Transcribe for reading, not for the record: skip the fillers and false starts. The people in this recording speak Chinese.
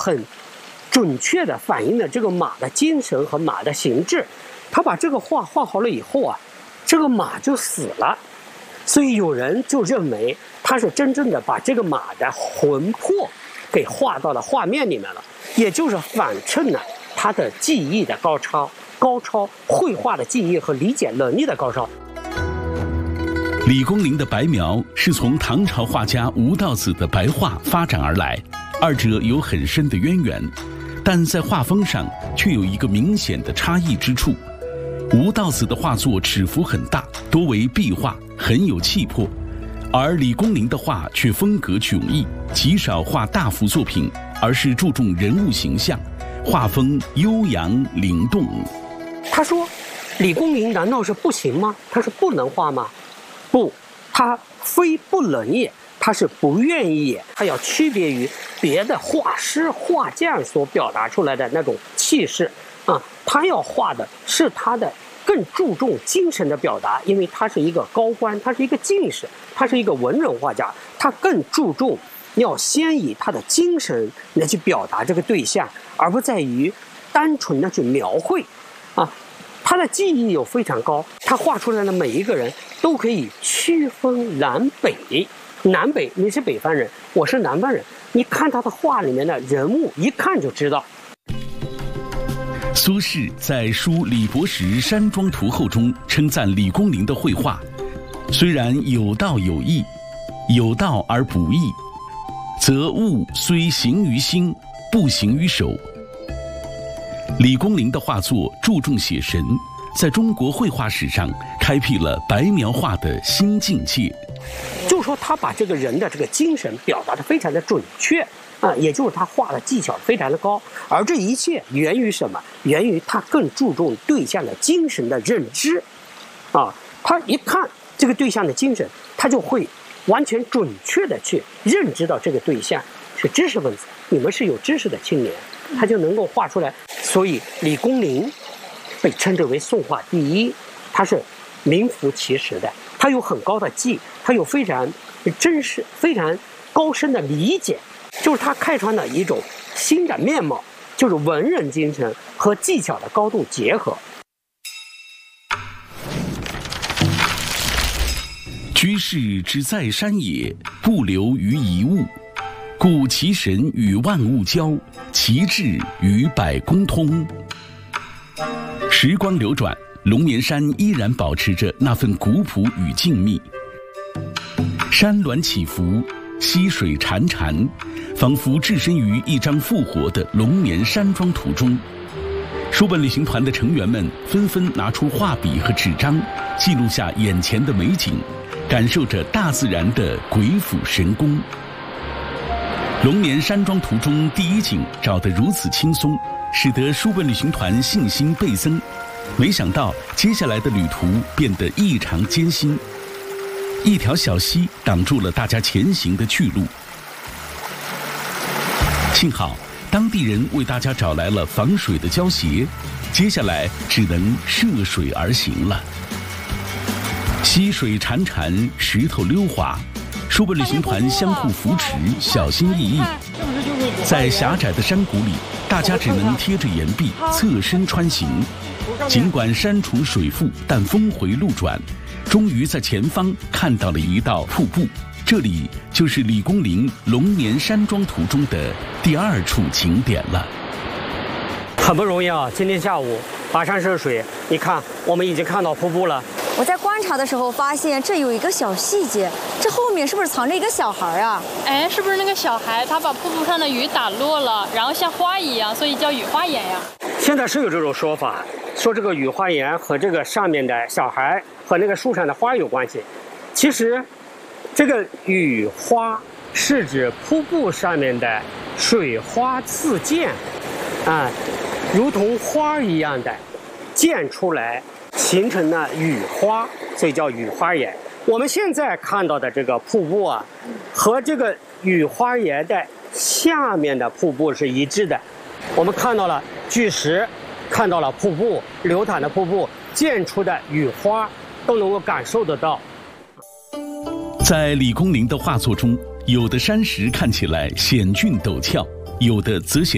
很准确地反映了这个马的精神和马的形制。他把这个画好了以后啊，这个马就死了，所以有人就认为他是真正的把这个马的魂魄给画到了画面里面了，也就是反衬了他的技艺的高超绘画的技艺和理解能力的高超。 李公麟的白描是从唐朝画家吴道子的白画发展而来，二者有很深的渊源，但在画风上却有一个明显的差异之处。吴道子的画作尺幅很大，多为壁画，很有气魄，而李公麟的画却风格迥异，极少画大幅作品，而是注重人物形象，画风悠扬灵动。 他说李公麟难道是不行吗？他是不能画吗？不，他非不能也，他是不愿意也。他要区别于别的画师画匠所表达出来的那种气势啊，他要画的是他的更注重精神的表达，因为他是一个高官，他是一个进士，他是一个文人画家，他更注重要先以他的精神来去表达这个对象，而不在于单纯的去描绘啊。他的技艺又非常高，他画出来的每一个人都可以区分南北。南北，你是北方人，我是南方人，你看他的画里面的人物，一看就知道。 苏轼在书李伯实山庄图后中称赞李公麟的绘画，虽然有道有义，有道而不义，则物虽行于心，不行于手。李公麟的画作注重写神，在中国绘画史上开辟了白描画的新境界。 就说他把这个人的这个精神表达得非常的准确啊，也就是他画的技巧非常的高，而这一切源于什么？源于他更注重对象的精神的认知啊。他一看这个对象的精神，他就会完全准确的去认知到这个对象是知识分子，你们是有知识的青年，他就能够画出来。所以李公麟被称之为宋画第一，他是名副其实的，他有很高的技，他有非常真实、非常高深的理解，就是他开创了一种新的面貌，就是文人精神和技巧的高度结合。 居士之在山也，不留于一物，故其神与万物交，其志与百工通。时光流转，龙眠山依然保持着那份古朴与静谧，山峦起伏，溪水潺潺，仿佛置身于一张复活的龙眠山庄图中。书本旅行团的成员们纷纷拿出画笔和纸张，记录下眼前的美景，感受着大自然的鬼斧神工。龙眠山庄图中第一景找得如此轻松，使得书本旅行团信心倍增。没想到接下来的旅途变得异常艰辛，一条小溪挡住了大家前行的去路。幸好当地人为大家找来了防水的胶鞋，接下来只能涉水而行了。溪水潺潺，石头溜滑，书本旅行团相互扶持，小心翼翼。在狭窄的山谷里，大家只能贴着岩壁侧身穿行。尽管山重水复，但峰回路转，终于在前方看到了一道瀑布。这里就是李公麟龙眠山庄图中的第二处景点了。 很不容易啊，今天下午跋山涉水，你看我们已经看到瀑布了。 我在观察的时候发现这有一个小细节，这后面是不是藏着一个小孩啊？ 哎，是不是那个小孩他把瀑布上的雨打落了，然后像花一样，所以叫雨花岩呀？ 现在是有这种说法，说这个雨花岩和这个上面的小孩和那个树上的花有关系。其实这个雨花是指瀑布上面的水花自溅啊，如同花一样的溅出来，形成了雨花，所以叫雨花岩。我们现在看到的这个瀑布啊，和这个雨花岩的下面的瀑布是一致的。我们看到了巨石，看到了瀑布，流淌的瀑布，溅出的雨花，都能够感受得到。 在李公麟的画作中，有的山石看起来险峻陡峭，有的则显